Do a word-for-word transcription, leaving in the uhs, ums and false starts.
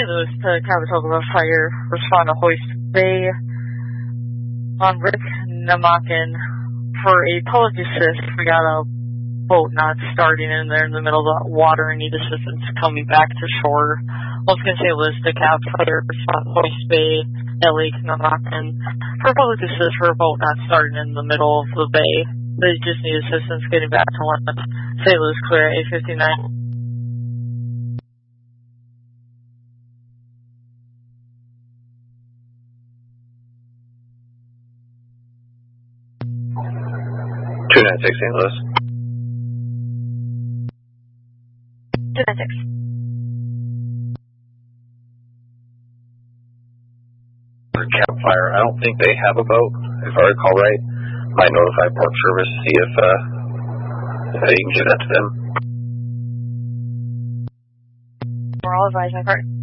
Louis to Cavatoga Fire, respond to Hoist Bay on Rick Namakan for a public assist. We got a boat not starting in there in the middle of the water and need assistance coming back to shore. Once again, Saint Louis to Cav Fire, respond to Hoist Bay at Lake Namakan for public assist for a boat not starting in the middle of the bay. They just need assistance getting back to land. Saint Louis clear, eight fifty-nine. two ninety-six Saint Louis. two ninety-six. Campfire, I don't think they have a boat, if I recall right. Might notify Port Service, see if, uh, if they can get that to them. We're all advised, my part.